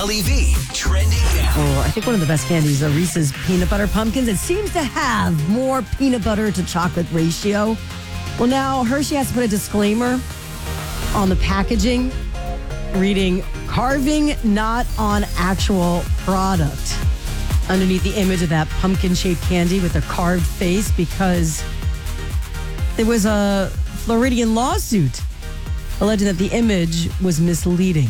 LEV, trending now. Oh, I think one of the best candies are Reese's Peanut Butter Pumpkins. It seems to have more peanut butter to chocolate ratio. Well, now Hershey has to put a disclaimer on the packaging reading, carving not on actual product, underneath the image of that pumpkin-shaped candy with a carved face, because there was a Floridian lawsuit alleging that the image was misleading.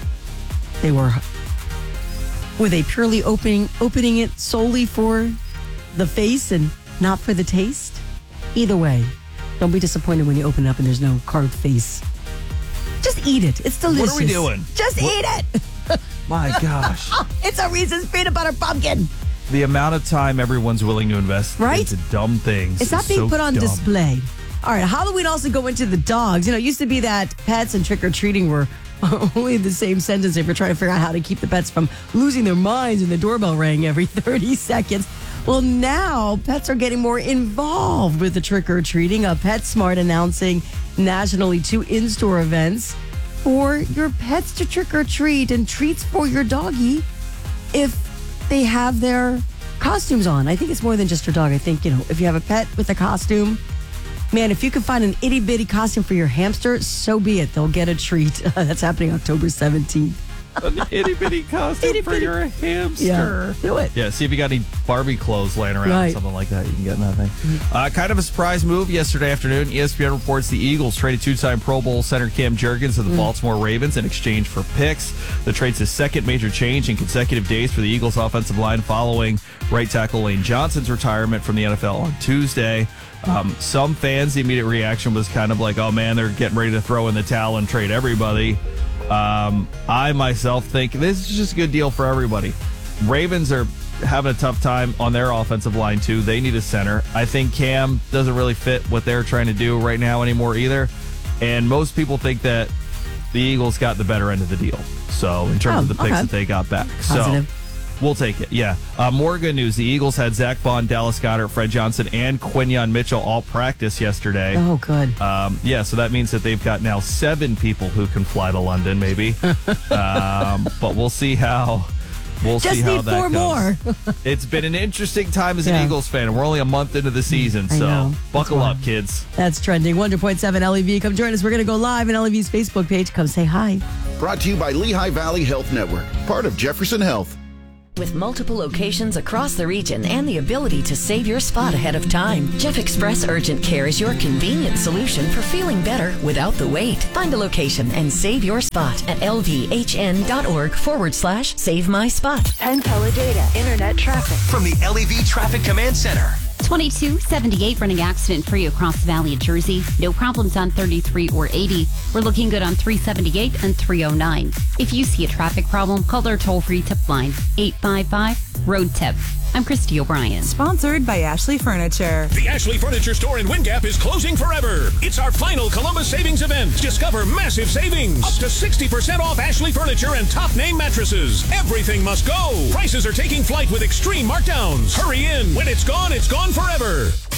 Were they purely opening it solely for the face and not for the taste? Either way, don't be disappointed when you open it up and there's no carved face. Just eat it. It's delicious. What are we doing? Just eat it. My gosh. It's a Reese's Peanut Butter Pumpkin. The amount of time everyone's willing to invest Right? into dumb things. It's not being put on display. All right, Halloween also go into the dogs. You know, it used to be that pets and trick-or-treating were only the same sentence if you're trying to figure out how to keep the pets from losing their minds and the doorbell rang every 30 seconds. Well, now pets are getting more involved with the trick-or-treating. PetSmart announcing nationally 2 in-store events for your pets to trick-or-treat and treats for your doggy if they have their costumes on. I think it's more than just your dog. I think, if you have a pet with a costume, man, if you can find an itty-bitty costume for your hamster, so be it. They'll get a treat. That's happening October 17th. An itty-bitty costume for your hamster. Yeah, do it. Yeah, see if you got any Barbie clothes laying around, Right. something like that. You can get nothing. Kind of a surprise move yesterday afternoon. ESPN reports the Eagles traded 2-time Pro Bowl center Cam Jurgens to the Baltimore Ravens in exchange for picks. The trade's the second major change in consecutive days for the Eagles offensive line following right tackle Lane Johnson's retirement from the NFL on Tuesday. Some fans, the immediate reaction was kind of like, oh man, they're getting ready to throw in the towel and trade everybody. I myself think this is just a good deal for everybody. Ravens are having a tough time on their offensive line too. They need a center. I think Cam doesn't really fit what they're trying to do right now anymore either. And most people think that the Eagles got the better end of the deal. So in terms of the picks that they got back. Positive. So we'll take it, yeah. More good news. The Eagles had Zach Bond, Dallas Goedert, Fred Johnson, and Quinyon Mitchell all practice yesterday. Oh, good. So that means that they've got now 7 people who can fly to London, maybe. But we'll see how that 4 goes. more. It's been an interesting time as an Eagles fan, and we're only a month into the season, I so know. buckle up, kids. That's trending. 100.7 LEV. Come join us. We're going to go live on LEV's Facebook page. Come say hi. Brought to you by Lehigh Valley Health Network, part of Jefferson Health. With multiple locations across the region and the ability to save your spot ahead of time, Jeff Express Urgent Care is your convenient solution for feeling better without the wait. Find a location and save your spot at lvhn.org/save my spot. Penn Teledata Internet Traffic. From the LEV Traffic Command Center. 2278 running accident-free across the Valley of Jersey. No problems on 33 or 80. We're looking good on 378 and 309. If you see a traffic problem, call our toll-free tip line, 855-ROAD-TIP. I'm Christy O'Brien. Sponsored by Ashley Furniture. The Ashley Furniture store in Wingap is closing forever. It's our final Columbus Savings event. Discover massive savings. Up to 60% off Ashley Furniture and top name mattresses. Everything must go. Prices are taking flight with extreme markdowns. Hurry in. When it's gone forever.